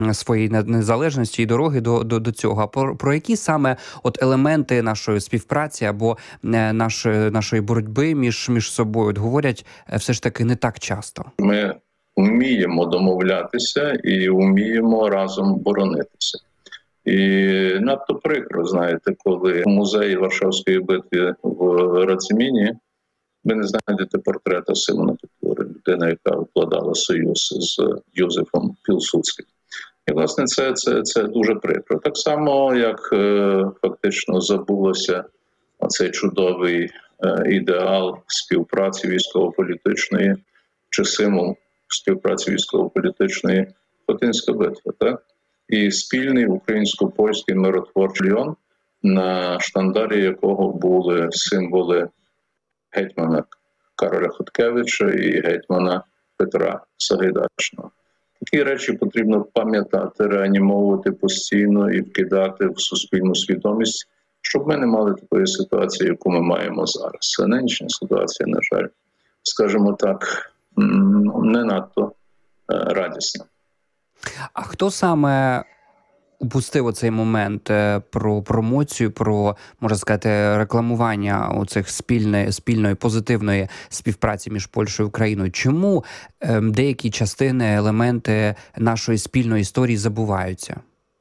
своєї незалежності і дороги до цього. А про які саме елементи нашої співпраці або нашої боротьби між собою говорять все ж таки не так часто? Ми вміємо домовлятися і вміємо разом боронитися. І надто прикро, знаєте, коли в музеї Варшавської битви в Рациміні ви не знайдете портрета Симона Петлюри, людина, яка укладала союз з Йозефом Пілсудським. І, власне, це дуже прикро. Так само, як фактично забулося цей чудовий ідеал співпраці військово-політичної, чи символ співпраці військово-політичної Хотинська битва, так? І спільний українсько-польський миротворчий льон, на штандарі якого були символи гетьмана Кароля Хоткевича і гетьмана Петра Сагайдачного. Такі речі потрібно пам'ятати, реанімовувати постійно і вкидати в суспільну свідомість, щоб ми не мали такої ситуації, яку ми маємо зараз. А нинішня ситуація, на жаль, скажімо так, не надто радісна. А хто саме упустив оцей момент про промоцію, про, можна сказати, рекламування оцих спільної позитивної співпраці між Польщею і Україною? Чому деякі частини, елементи нашої спільної історії забуваються?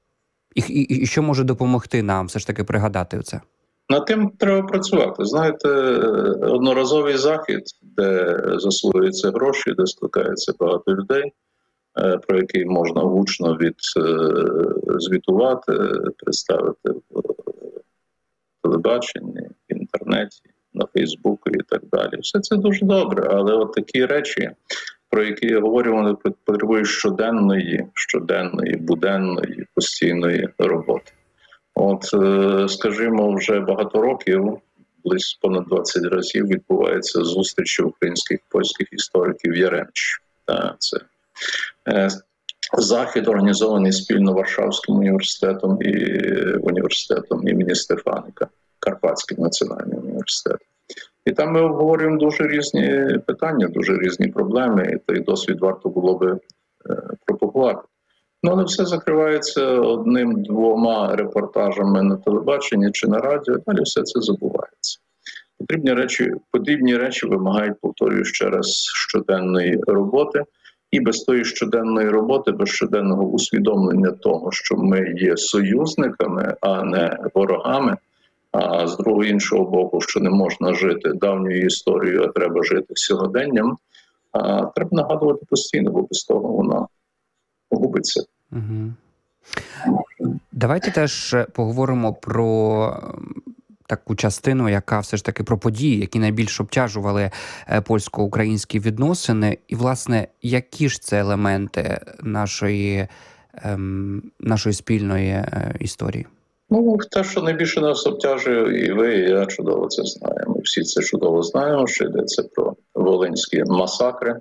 І що може допомогти нам все ж таки пригадати це? Над тим треба працювати. Знаєте, одноразовий захід, де засвоюються гроші, де скликається багато людей, про який можна гучно звітувати, представити в телебаченні, в інтернеті, на Фейсбуку і так далі. Все це дуже добре, але от такі речі, про які я говорю, вони потребують щоденної, буденної, постійної роботи. От, скажімо, вже багато років, близько понад 20 разів відбуваються зустрічі українських польських істориків в Яремчі. Це захід організований спільно Варшавським університетом і університетом імені Стефаника, Карпатським національним університетом. І там ми обговорюємо дуже різні питання, дуже різні проблеми, і той досвід варто було би пропагувати. Ну, але все закривається одним-двома репортажами на телебаченні чи на радіо, далі все це забувається. Подібні речі вимагають, повторюю ще раз, щоденної роботи. І без тої щоденної роботи, без щоденного усвідомлення того, що ми є союзниками, а не ворогами, а з другого іншого боку, що не можна жити давньою історією, а треба жити сьогоденням, треба нагадувати постійно, бо без того вона губиться. Угу. Давайте теж поговоримо про таку частину, яка все ж таки про події, які найбільш обтяжували польсько-українські відносини. І, власне, які ж це елементи нашої спільної історії? Ну, те, що найбільше нас обтяжує, і ви, і я чудово це знаємо. Всі це чудово знаємо, що йдеться про волинські масакри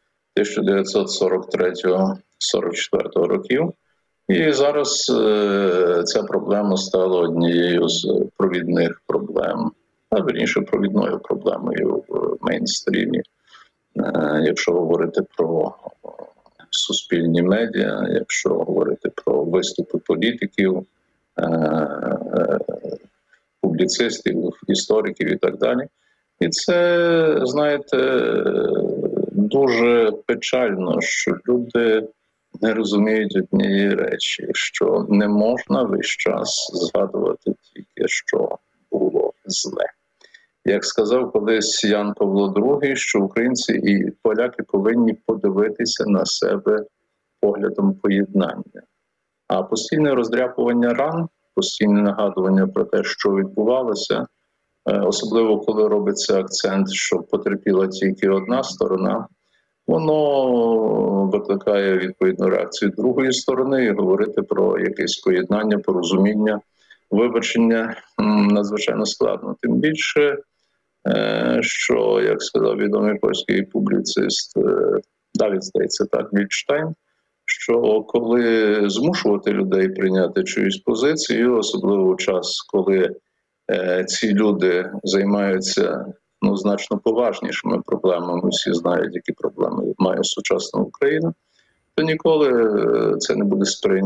1943-44 років. І зараз ця проблема стала однією з провідних проблем, а вірніше провідною проблемою в мейнстрімі. Якщо говорити про суспільні медіа, якщо говорити про виступи політиків, публіцистів, істориків і так далі. І це, знаєте, дуже печально, що люди не розуміють однієї речі, що не можна весь час згадувати тільки, що було зле. Як сказав колись Ян Павло II, що українці і поляки повинні подивитися на себе поглядом поєднання. А постійне роздряпування ран, постійне нагадування про те, що відбувалося, особливо коли робиться акцент, що потерпіла тільки одна сторона, воно викликає відповідну реакцію другої сторони, і говорити про якесь поєднання, порозуміння, вибачення надзвичайно складно. Тим більше, що, як сказав відомий польський публіцист Давід, здається, так, Вільштайн, що коли змушувати людей прийняти чиюсь позицію, особливо в час, коли ці люди займаються значно поважнішими проблемами, всі знають, які проблеми має сучасна Україна, то ніколи це не буде сприйнято